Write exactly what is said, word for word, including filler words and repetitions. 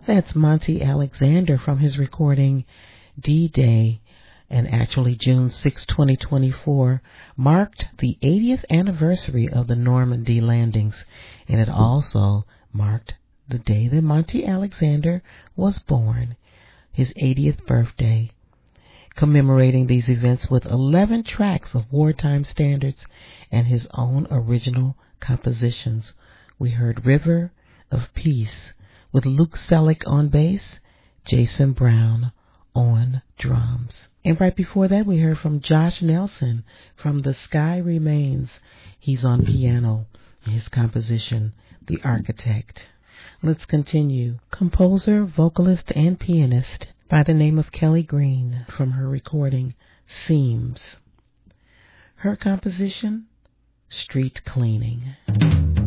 That's Monty Alexander from his recording D-Day, and actually June sixth, twenty twenty-four, marked the eightieth anniversary of the Normandy landings, and it also marked the day that Monty Alexander was born, his eightieth birthday. Commemorating these events with eleven tracks of wartime standards and his own original compositions, we heard River of Peace with Luke Selleck on bass, Jason Brown on drums. And right before that, we heard from Josh Nelson from The Sky Remains. He's on piano in his composition, The Architect. Let's continue. Composer, vocalist, and pianist by the name of Kelly Green from her recording, Seams. Her composition, Street Cleaning.